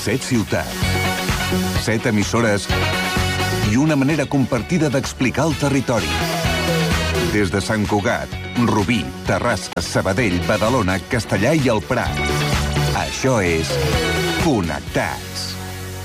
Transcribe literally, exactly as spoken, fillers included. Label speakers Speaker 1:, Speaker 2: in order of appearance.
Speaker 1: Set ciutats, set emissores i una manera compartida d'explicar el territori. Des de Sant Cugat, Rubí, Terrassa, Sabadell, Badalona, Castellà i el Prat. Això és Connectats.